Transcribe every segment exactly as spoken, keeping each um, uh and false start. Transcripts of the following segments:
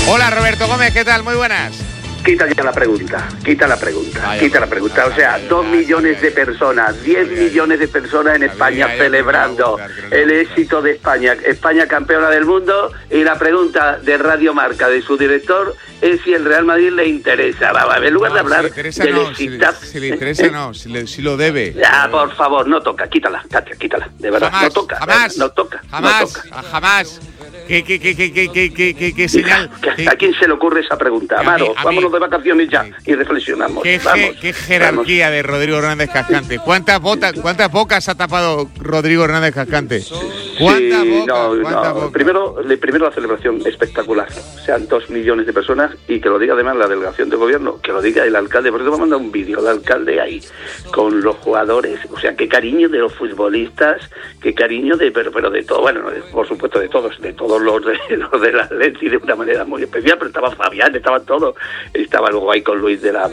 Hola Roberto Gómez, ¿qué tal? Muy buenas. Quita ya la pregunta, quita la pregunta, Vaya, quita la pues, pregunta. O sea, dos millones de personas, diez millones de personas en España celebrando el éxito de España. España campeona del mundo, y la pregunta de Radio Marca de su director es si el Real Madrid le interesa. Va, va, en lugar no, de hablar si le interesa, del no, exitazo... si, le, si le interesa no, si, le, si lo debe. Ya, por favor, no toca, quítala, Katia, quítala, de verdad, Jamás, no toca, jamás, no toca, jamás, no toca. jamás. ¿Qué, qué, qué, qué, qué, qué, qué, qué, qué señal? ¿A quién se le ocurre esa pregunta? Amaro, mí, vámonos mí, de vacaciones ya y reflexionamos. ¿Qué, vamos, qué jerarquía vamos. de Rodrigo Hernández Cascante? ¿Cuántas, botas, ¿Cuántas bocas ha tapado Rodrigo Hernández Cascante? ¿Cuántas Sí, bocas? no, ¿Cuántas no. bocas? Primero, primero la celebración espectacular. Sean dos millones de personas, y que lo diga además la delegación de gobierno, que lo diga el alcalde, porque te va a mandar un vídeo del alcalde ahí, con los jugadores. O sea, qué cariño de los futbolistas, qué cariño de, pero, pero de todo, bueno, por supuesto de todos, de todos los de los del Atleti de una manera muy especial, pero estaba Fabián, estaban todos, estaba luego ahí con Luis de la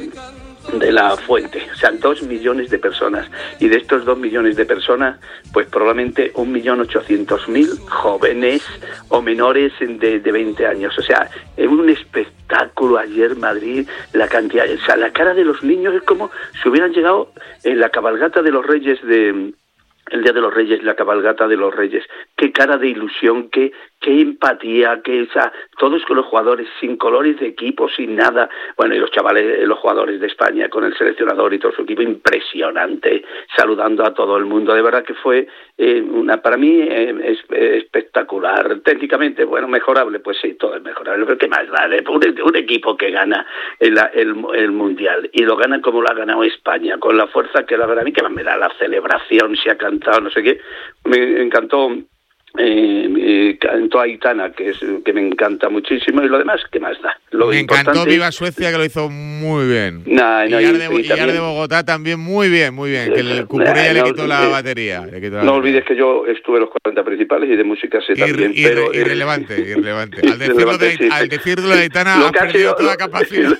de la Fuente, o sea, dos millones de personas, y de estos dos millones de personas, pues probablemente un millón ochocientos mil jóvenes o menores de, de veinte años, o sea, es un espectáculo ayer Madrid, la cantidad, o sea, la cara de los niños es como si hubieran llegado en la cabalgata de los Reyes de... el Día de los Reyes, la cabalgata de los Reyes, qué cara de ilusión, qué, qué empatía, qué esa, todos con los jugadores, sin colores de equipo, sin nada, bueno, y los chavales, los jugadores de España, con el seleccionador y todo su equipo, impresionante, saludando a todo el mundo, de verdad que fue eh, una, para mí, eh, es, eh, espectacular, técnicamente, bueno, mejorable, pues sí, todo es mejorable, pero qué más vale, un, un equipo que gana el, el, el Mundial, y lo gana como lo ha ganado España, con la fuerza que la verdad, a mí que me da la celebración, se ha cantado, no sé qué, me encantó, eh, eh, cantó Aitana, que es que me encanta muchísimo, y lo demás, ¿qué más da? Lo me importante... encantó Viva Suecia, que lo hizo muy bien. Nah, no, y Yar y, de, y y Yar también... de Bogotá también muy bien, muy bien, que el Cucurella nah, le quitó no, la eh, batería. Le quitó la no batería. olvides que yo estuve en los cuarenta principales y de música sé Irre, también, irre, pero... Eh, irrelevante, irrelevante. Al decirlo de, sí, al decirlo de Aitana lo ha que ha perdido sido, toda lo, capacidad.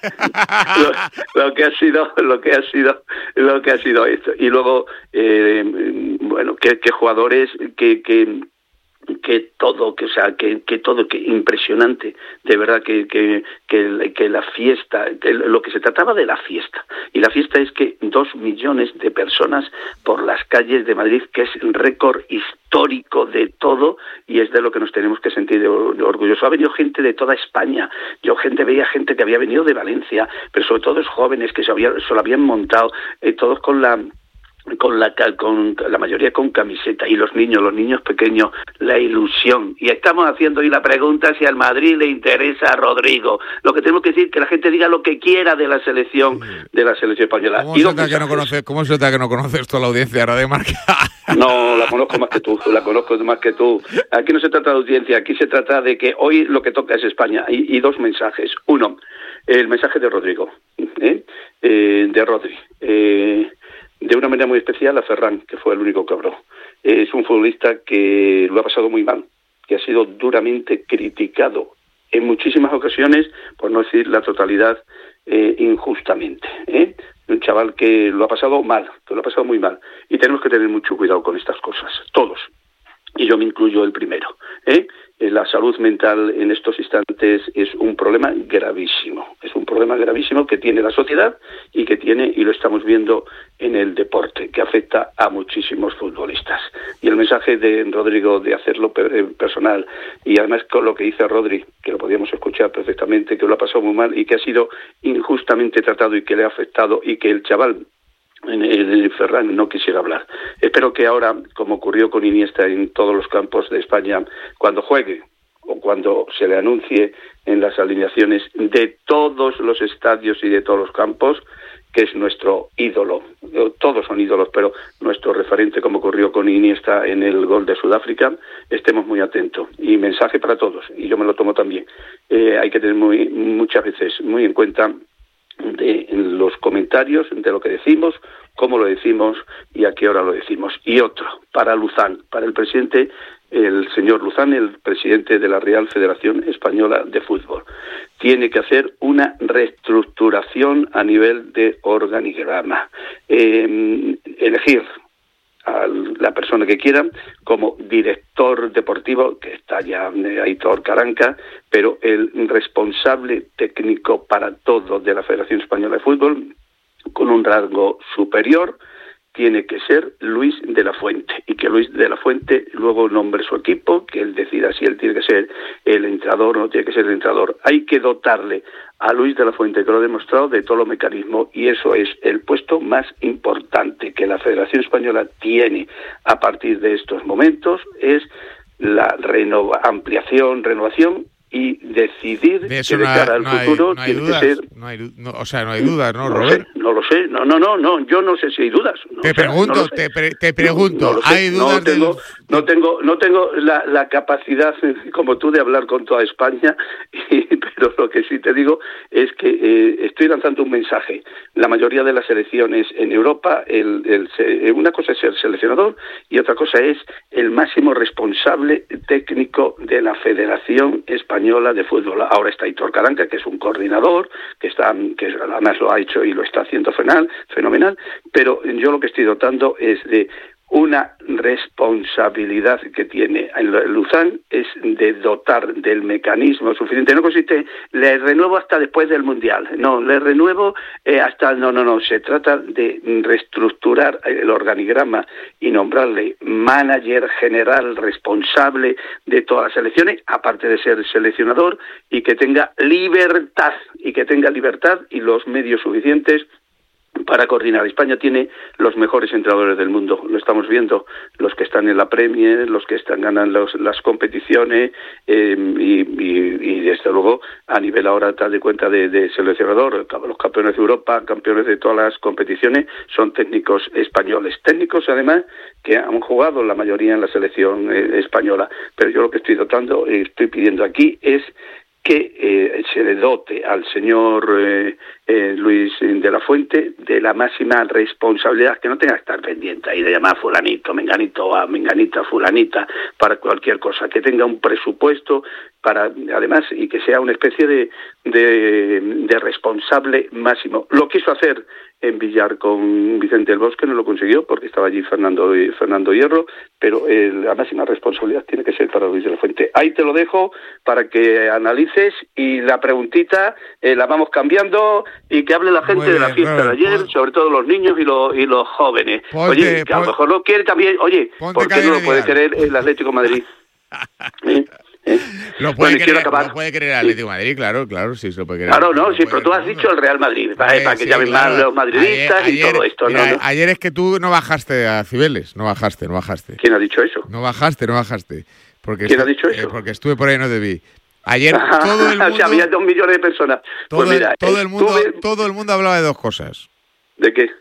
lo, lo que ha sido, lo que ha sido, lo que ha sido esto. Y luego, eh, bueno, que, que jugadores que... que que todo, que o sea, que, que todo, que impresionante, de verdad que, que, que, que la fiesta, que lo que se trataba de la fiesta, y la fiesta es que dos millones de personas por las calles de Madrid, que es un récord histórico de todo, y es de lo que nos tenemos que sentir de, de orgullosos. Ha venido gente de toda España, yo gente veía gente que había venido de Valencia, pero sobre todo jóvenes que se, había, se lo habían montado, eh, todos con la... con la con la mayoría con camiseta, y los niños, los niños pequeños, la ilusión. Y estamos haciendo hoy la pregunta si al Madrid le interesa a Rodrigo. Lo que tenemos que decir, que la gente diga lo que quiera de la selección, de la selección española. ¿Cómo y se nota que no conoces, ¿Cómo se nota que no conoces toda la audiencia de Radio Marca? No, la conozco más que tú, la conozco más que tú. Aquí no se trata de audiencia, aquí se trata de que hoy lo que toca es España, y, y dos mensajes. Uno, el mensaje de Rodrigo, ¿eh? Eh, de Rodri. Eh, de una manera muy especial a Ferran, que fue el único que habló. Es un futbolista que lo ha pasado muy mal, que ha sido duramente criticado en muchísimas ocasiones, por no decir la totalidad, eh, injustamente, ¿eh? Un chaval que lo ha pasado mal, que lo ha pasado muy mal, y tenemos que tener mucho cuidado con estas cosas, todos, y yo me incluyo el primero, ¿eh? La salud mental en estos instantes es un problema gravísimo, es un problema gravísimo que tiene la sociedad y que tiene, y lo estamos viendo en el deporte, que afecta a muchísimos futbolistas. Y el mensaje de Rodrigo de hacerlo personal, y además con lo que dice Rodri, que lo podíamos escuchar perfectamente, que lo ha pasado muy mal y que ha sido injustamente tratado y que le ha afectado, y que el chaval en el Ferran no quisiera hablar. Espero que ahora, como ocurrió con Iniesta en todos los campos de España, cuando juegue o cuando se le anuncie en las alineaciones de todos los estadios y de todos los campos, que es nuestro ídolo, todos son ídolos, pero nuestro referente, como ocurrió con Iniesta en el gol de Sudáfrica, estemos muy atentos. Y mensaje para todos, y yo me lo tomo también, eh, hay que tener muy, muchas veces muy en cuenta de los comentarios, de lo que decimos, cómo lo decimos y a qué hora lo decimos. Y otro, para Luzán, para el presidente, el señor Luzán, el presidente de la Real Federación Española de Fútbol. Tiene que hacer una reestructuración a nivel de organigrama. Eh, elegir a la persona que quieran como director deportivo, que está ya Aitor Caranca, pero el responsable técnico para todo de la Federación Española de Fútbol, con un rango superior, tiene que ser Luis de la Fuente, y que Luis de la Fuente luego nombre su equipo, que él decida si él tiene que ser el entrenador o no tiene que ser el entrenador. Hay que dotarle a Luis de la Fuente, que lo ha demostrado, de todo los mecanismos, y eso es el puesto más importante que la Federación Española tiene a partir de estos momentos, es la renova, ampliación, renovación, y decidir de eso que de no cara hay, al no hay, futuro no hay tiene dudas, que ser... no hay, no, o sea, no hay dudas, ¿no, no Robert? Lo sé, no lo sé, no, no, no, no, yo no sé si hay dudas. No, te o sea, pregunto, no lo sé. te, pre, te pregunto, no, no ¿hay dudas? No tengo, del... no tengo, no tengo la, la capacidad como tú de hablar con toda España, y, pero lo que sí te digo es que eh, estoy lanzando un mensaje. La mayoría de las selecciones en Europa, el, el, una cosa es ser seleccionador y otra cosa es el máximo responsable técnico de la Federación Española de Fútbol. Ahora está Aitor Caranca, que es un coordinador, que está, que además lo ha hecho y lo está haciendo fenomenal, fenomenal, pero yo lo que estoy dotando es de una responsabilidad que tiene en Luzán, es de dotar del mecanismo suficiente. No consiste, le renuevo hasta después del Mundial, no, le renuevo eh, hasta, no, no, no, se trata de reestructurar el organigrama y nombrarle manager general responsable de todas las selecciones, aparte de ser seleccionador, y que tenga libertad, y que tenga libertad y los medios suficientes para coordinar. España tiene los mejores entrenadores del mundo, lo estamos viendo, los que están en la Premier, los que están ganan los, las competiciones, eh, y, y, y desde luego a nivel ahora te das de cuenta de, de seleccionador, los campeones de Europa, campeones de todas las competiciones son técnicos españoles, técnicos además que han jugado la mayoría en la selección eh, española, pero yo lo que estoy dotando, eh, estoy pidiendo aquí es que eh, se le dote al señor eh, eh, Luis de la Fuente de la máxima responsabilidad, que no tenga que estar pendiente ahí de llamar a fulanito, menganito, a menganita, fulanita, para cualquier cosa, que tenga un presupuesto para, además, y que sea una especie de, de, de responsable máximo. Lo quiso hacer en Villar con Vicente del Bosque, no lo consiguió porque estaba allí Fernando Fernando Hierro, pero eh, la máxima responsabilidad tiene que ser para Luis de la Fuente. Ahí te lo dejo para que analices, y la preguntita eh, la vamos cambiando, y que hable la gente bien, de la fiesta Robert, de ayer, pon... sobre todo los niños y los y los jóvenes. Ponte, oye, que a lo mejor lo quiere también, oye, ¿por qué no lo puede querer el Atlético de Madrid? ¿Eh? ¿Eh? Lo puede, bueno, querer, lo puede querer el Atlético de Madrid, claro, claro, sí, se lo puede querer. Claro, no, sí, pero tú has dicho el Real Madrid, para, eh, para que sí, llamen claro. más los madridistas ayer, y todo esto. Mira, ¿no? Ayer es que tú no bajaste a Cibeles, no bajaste, no bajaste. ¿Quién ha dicho eso? No bajaste, no bajaste. Porque ¿Quién estu- ha dicho eso? Eh, porque estuve por ahí y no te vi. Ayer todo el mundo... O sea, había dos millones de personas. Todo, pues mira, el, todo, el mundo, tuve... todo el mundo hablaba de dos cosas. ¿De qué?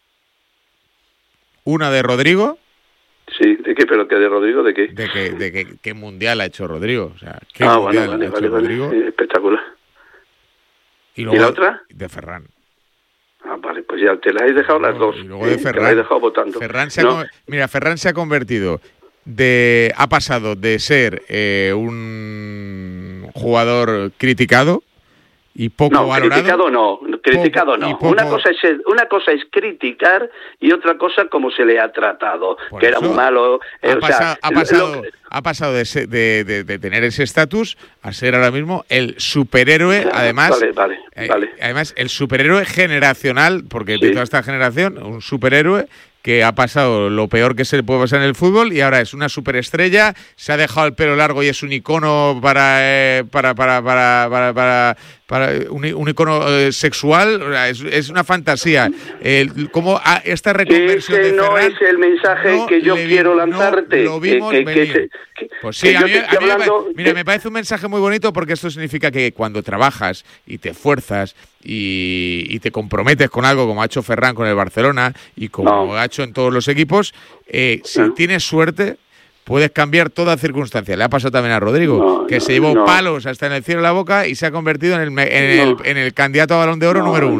Una de Rodrigo... Sí, ¿de qué? ¿Pero que de Rodrigo? ¿De qué? De que, de que, qué mundial ha hecho Rodrigo. O sea, qué ah, mundial bueno, vale, ha vale, hecho vale. Rodrigo. Sí, espectacular. Y, luego, ¿Y la otra? De Ferran. Ah, vale, pues ya te las he dejado las dos. Y luego de ¿eh? Ferran. Te las he dejado votando. Ferran se ¿no? ha, mira, Ferran se ha convertido de... Ha pasado de ser eh, un jugador criticado y poco no, valorado. criticado no, criticado poco, no. Poco... Una cosa es una cosa es criticar y otra cosa como se le ha tratado, Por que era muy malo. Eh, ha, o pasado, sea, ha pasado, lo... ha pasado de, ser, de, de, de tener ese estatus a ser ahora mismo el superhéroe, ya, además, vale, vale, eh, vale. además el superhéroe generacional, porque sí. de toda esta generación, un superhéroe que ha pasado lo peor que se le puede pasar en el fútbol y ahora es una superestrella, se ha dejado el pelo largo y es un icono para eh, para, para, para, para, para, para un, un icono eh, sexual, es, es una fantasía. Eh, ¿Cómo a esta reconversión Ese de no Ferran, es el mensaje no que yo vi, quiero lanzarte. No lo vimos que, venir. Que, que, que, pues sí, a mí, a mí hablando... me, mira, me parece un mensaje muy bonito porque esto significa que cuando trabajas y te esfuerzas y, y te comprometes con algo como ha hecho Ferran con el Barcelona y como no. ha hecho en todos los equipos, eh, si no. tienes suerte puedes cambiar toda circunstancia. Le ha pasado también a Rodrigo, no, que no, se llevó no. palos hasta en el cielo de la boca y se ha convertido en el, en el, no. en el candidato a Balón de Oro no, número uno.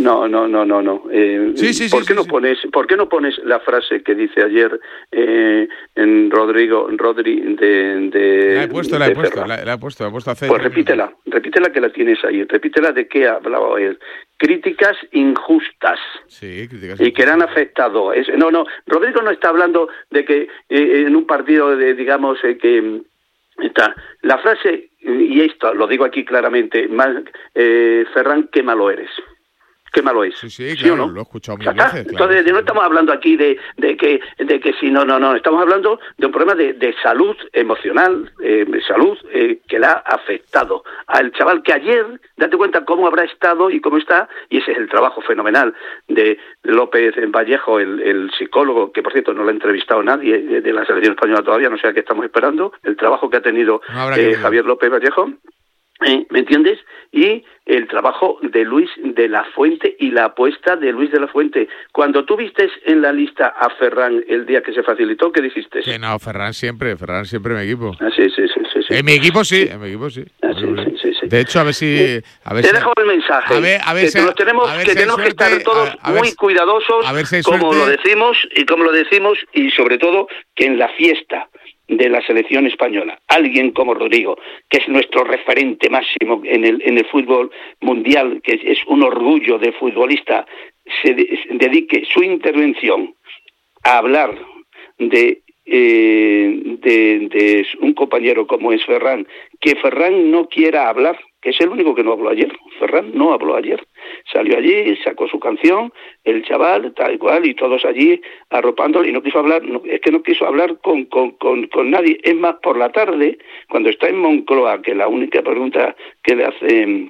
No, no, no, no, no. Eh, sí, sí, ¿por sí, qué sí, no sí. pones, ¿por qué no pones la frase que dice ayer eh, en Rodrigo, Rodri de, de La he puesto, la he puesto, la, la he puesto, la he puesto hace Pues diez repítela, minutos. repítela que la tienes ahí, repítela de qué hablaba él. Críticas injustas. Sí, críticas y injustas. que le han afectado. Es, no, no, Rodrigo no está hablando de que eh, en un partido, de, digamos, eh, que está la frase, y esto lo digo aquí claramente, más, eh, Ferran, qué malo eres. Qué malo es. Sí, sí, ¿Sí claro, o no? lo he escuchado mil O sea, veces. Claro, entonces, sí, no sí. estamos hablando aquí de, de que de que si no, no, no, estamos hablando de un problema de, de salud emocional, eh, de salud eh, que le ha afectado al chaval que ayer, date cuenta cómo habrá estado y cómo está, y ese es el trabajo fenomenal de López Vallejo, el, el psicólogo, que por cierto no lo ha entrevistado nadie de la selección española todavía, no sé a qué estamos esperando, el trabajo que ha tenido No eh, Javier López Vallejo. ¿Eh? ¿Me entiendes? Y el trabajo de Luis de la Fuente y la apuesta de Luis de la Fuente. Cuando tú vistes en la lista a Ferran el día que se facilitó, ¿qué dijiste? Que no, Ferran siempre, Ferran siempre en mi equipo. Ah, sí, sí, sí, sí, sí. En mi equipo sí, en mi equipo sí. Ah, sí, sí, sí, sí. De hecho, a ver si... A ver Te si, dejo el mensaje. A ver, a ver que si, nos tenemos, a ver que, si tenemos suerte, que estar todos a, a ver, muy cuidadosos, a ver si como suerte. lo decimos y como lo decimos, y sobre todo que en la fiesta de la selección española, alguien como Rodrigo, que es nuestro referente máximo en el en el fútbol mundial, que es un orgullo de futbolista, se, de, se dedique su intervención a hablar de, eh, de de un compañero como es Ferran, que Ferran no quiera hablar, que es el único que no habló ayer. Ferran no habló ayer. Salió allí, sacó su canción, el chaval, tal y cual, y todos allí arropándolo, y no quiso hablar, no, es que no quiso hablar con, con, con, con nadie. Es más, por la tarde, cuando está en Moncloa, que la única pregunta que le hace,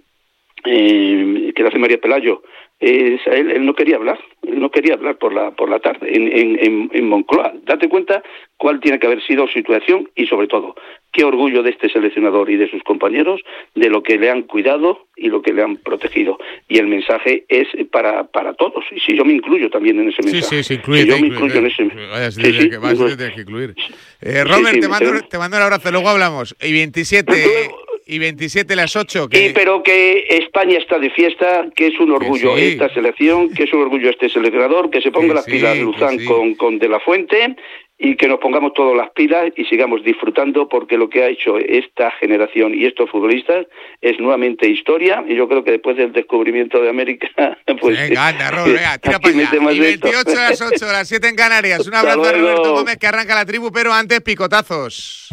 eh, que le hace María Pelayo, es a él, él no quería hablar, él no quería hablar por la por la tarde en, en, en, en Moncloa. Date cuenta cuál tiene que haber sido su situación y, sobre todo, qué orgullo de este seleccionador y de sus compañeros, de lo que le han cuidado y lo que le han protegido. Y el mensaje es para para todos. Y si yo me incluyo también en ese mensaje. Sí, sí, sí, incluye. Si yo me incluye, incluyo en ese Vaya, sí, sí, sí, que vas, incluye. tienes que incluir. Eh, Robert, sí, sí, te, mando, pero... te mando un abrazo, luego hablamos. Y veintisiete... Y veintisiete las ocho. Que... Y pero que España está de fiesta, que es un orgullo sí. esta selección, que es un orgullo este seleccionador, que se ponga que las sí, pilas Luzán sí. con, con De la Fuente, y que nos pongamos todas las pilas y sigamos disfrutando, porque lo que ha hecho esta generación y estos futbolistas es nuevamente historia, y yo creo que después del descubrimiento de América, pues... Venga, anda, Robert, venga, tira para allá. Y veintiocho a las ocho, las siete en Canarias. Un abrazo a Roberto Gómez, que arranca la tribu, pero antes picotazos.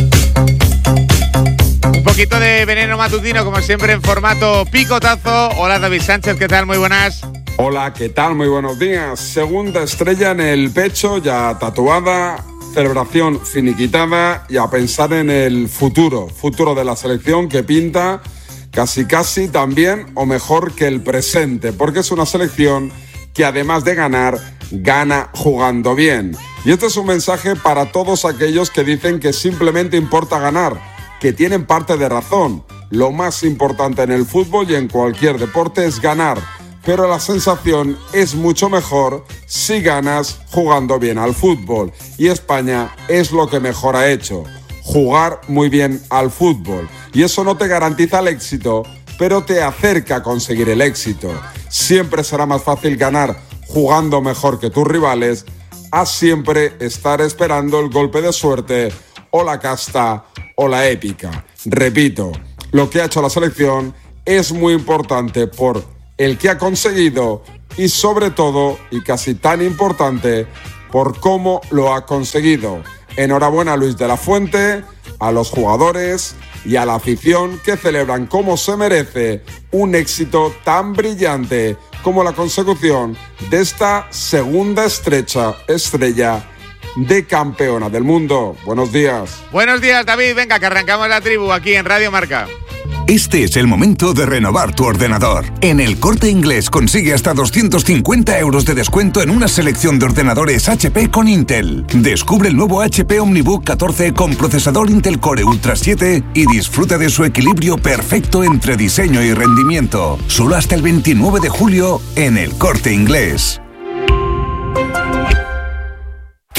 Un poquito de veneno matutino, como siempre, en formato picotazo. Hola, David Sánchez, ¿qué tal? Muy buenas. Hola, ¿qué tal? Muy buenos días. Segunda estrella en el pecho, ya tatuada, celebración finiquitada, y a pensar en el futuro, futuro de la selección, que pinta casi casi también o mejor que el presente, porque es una selección que, además de ganar, gana jugando bien. Y este es un mensaje para todos aquellos que dicen que simplemente importa ganar, que tienen parte de razón. Lo más importante en el fútbol y en cualquier deporte es ganar, pero la sensación es mucho mejor si ganas jugando bien al fútbol. Y España es lo que mejor ha hecho, jugar muy bien al fútbol. Y eso no te garantiza el éxito, pero te acerca a conseguir el éxito. Siempre será más fácil ganar jugando mejor que tus rivales, a siempre estar esperando el golpe de suerte o la casta o la épica. Repito, lo que ha hecho la selección es muy importante por el que ha conseguido y, sobre todo, y casi tan importante, por cómo lo ha conseguido. Enhorabuena a Luis de la Fuente, a los jugadores y a la afición, que celebran como se merece un éxito tan brillante como la consecución de esta segunda estrecha estrella de campeona del mundo. Buenos días. Buenos días, David. Venga, que arrancamos la tribu aquí en Radio Marca. Este es el momento de renovar tu ordenador. En El Corte Inglés consigue hasta doscientos cincuenta euros de descuento en una selección de ordenadores H P con Intel. Descubre el nuevo H P OmniBook catorce con procesador Intel Core Ultra siete y disfruta de su equilibrio perfecto entre diseño y rendimiento. Solo hasta el veintinueve de julio en El Corte Inglés.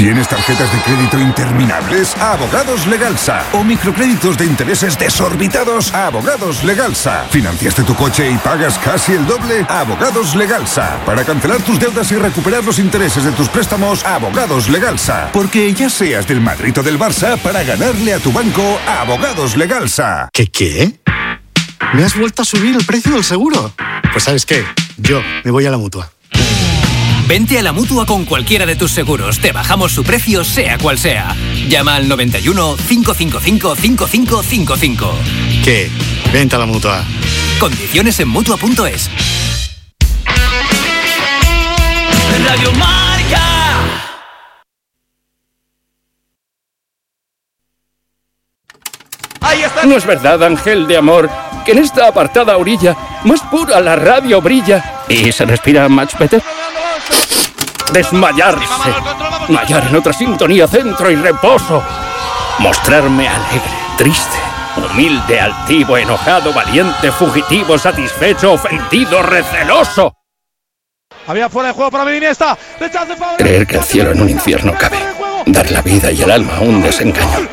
¿Tienes tarjetas de crédito interminables? Abogados Legalsa. ¿O microcréditos de intereses desorbitados? Abogados Legalsa. ¿Financiaste tu coche y pagas casi el doble? Abogados Legalsa. Para cancelar tus deudas y recuperar los intereses de tus préstamos, Abogados Legalsa. Porque ya seas del Madrid o del Barça, para ganarle a tu banco, Abogados Legalsa. ¿Qué qué? ¿Me has vuelto a subir el precio del seguro? Pues ¿sabes qué? Yo me voy a la Mutua. Vente a la Mutua con cualquiera de tus seguros. Te bajamos su precio, sea cual sea. Llama al noventa y uno, cinco cinco cinco, cinco cinco cinco cinco. ¿Qué? Vente a la Mutua. Condiciones en Mutua punto es. Radio Marca. Ahí está. No es verdad, ángel de amor, que en esta apartada orilla más pura la radio brilla y se respira much better. Desmayarse, hallar en otra sintonía centro y reposo, mostrarme alegre, triste, humilde, altivo, enojado, valiente, fugitivo, satisfecho, ofendido, receloso. Había fuera de juego para Iniesta. Creer que el cielo en un infierno cabe, dar la vida y el alma a un desengaño.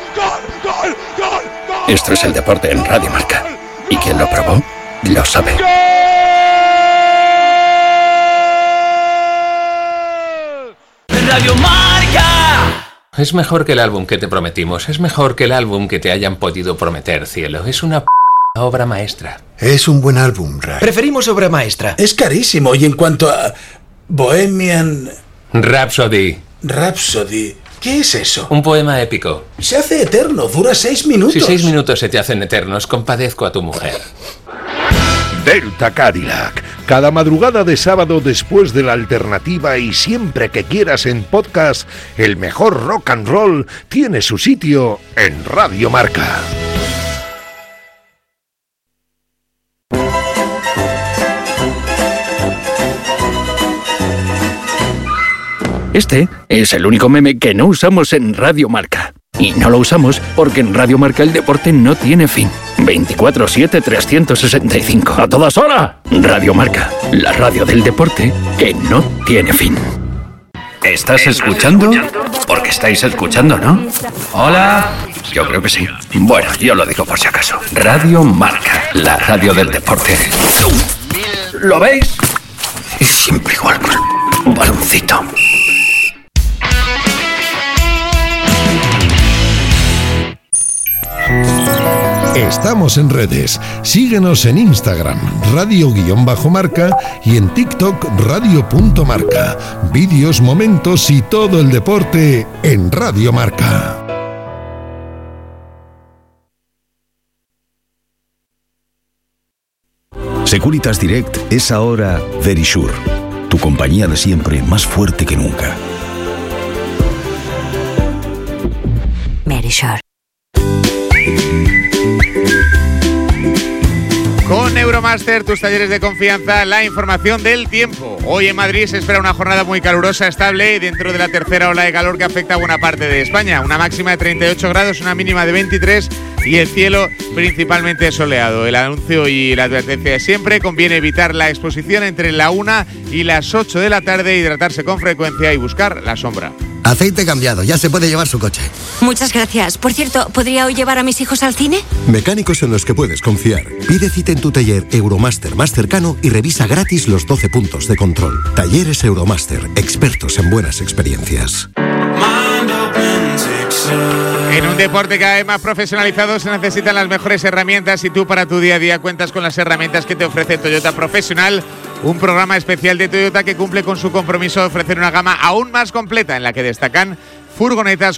Esto es el deporte en Radio Marca, y quien lo probó lo sabe. Radio Marca. Es mejor que el álbum que te prometimos. Es mejor que el álbum que te hayan podido prometer, cielo. Es una p obra maestra. Es un buen álbum, Ray. Preferimos obra maestra. Es carísimo. Y en cuanto a Bohemian Rhapsody. Rhapsody. ¿Qué es eso? Un poema épico. Se hace eterno. Dura seis minutos. Si seis minutos se te hacen eternos, compadezco a tu mujer. Delta Cadillac. Cada madrugada de sábado después de la alternativa y siempre que quieras en podcast, el mejor rock and roll tiene su sitio en Radio Marca. Este es el único meme que no usamos en Radio Marca. Y no lo usamos porque en Radio Marca el deporte no tiene fin. veinticuatro siete, trescientos sesenta y cinco. ¡A todas horas! Radio Marca, la radio del deporte que no tiene fin. ¿Estás escuchando? Porque estáis escuchando, ¿no? Hola. Yo creo que sí. Bueno, yo lo digo por si acaso. Radio Marca, la radio del deporte. ¿Lo veis? Y siempre igual con un baloncito. Estamos en redes. Síguenos en Instagram, radio-marca y en TikTok, radio.marca. Vídeos, momentos y todo el deporte en Radio Marca. Securitas Direct es ahora Verisure, tu compañía de siempre más fuerte que nunca. Verisure. Con Euromaster, tus talleres de confianza, la información del tiempo. Hoy en Madrid se espera una jornada muy calurosa, estable, dentro de la tercera ola de calor que afecta a buena parte de España. Una máxima de treinta y ocho grados, una mínima de veintitrés y el cielo principalmente soleado. El anuncio y la advertencia de siempre: conviene evitar la exposición entre la una y las ocho de la tarde, hidratarse con frecuencia y buscar la sombra. Aceite cambiado, ya se puede llevar su coche. Muchas gracias. Por cierto, ¿podría hoy llevar a mis hijos al cine? Mecánicos en los que puedes confiar. Pide cita en tu taller Euromaster más cercano y revisa gratis los doce puntos de control. Talleres Euromaster, expertos en buenas experiencias. En un deporte cada vez más profesionalizado se necesitan las mejores herramientas y tú para tu día a día cuentas con las herramientas que te ofrece Toyota Profesional, un programa especial de Toyota que cumple con su compromiso de ofrecer una gama aún más completa en la que destacan furgonetas